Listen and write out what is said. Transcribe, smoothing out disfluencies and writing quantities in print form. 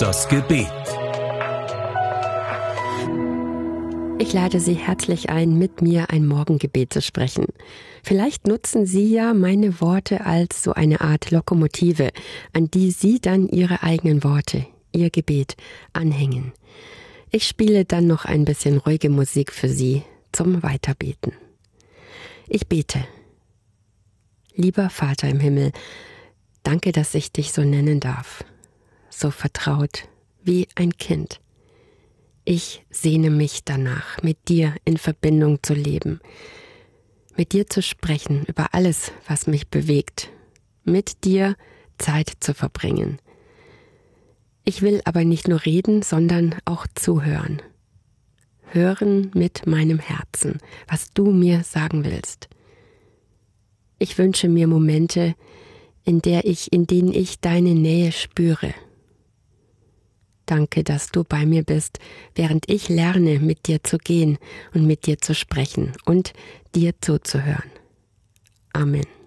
Das Gebet. Ich lade Sie herzlich ein, mit mir ein Morgengebet zu sprechen. Vielleicht nutzen Sie ja meine Worte als so eine Art Lokomotive, an die Sie dann Ihre eigenen Worte, Ihr Gebet anhängen. Ich spiele dann noch ein bisschen ruhige Musik für Sie zum Weiterbeten. Ich bete. Lieber Vater im Himmel, danke, dass ich dich so nennen darf. So vertraut wie ein Kind. Ich sehne mich danach, mit dir in Verbindung zu leben, mit dir zu sprechen über alles, was mich bewegt, mit dir Zeit zu verbringen. Ich will aber nicht nur reden, sondern auch zuhören. Hören mit meinem Herzen, was du mir sagen willst. Ich wünsche mir Momente, in denen ich deine Nähe spüre. Danke, dass du bei mir bist, während ich lerne, mit dir zu gehen und mit dir zu sprechen und dir zuzuhören. Amen.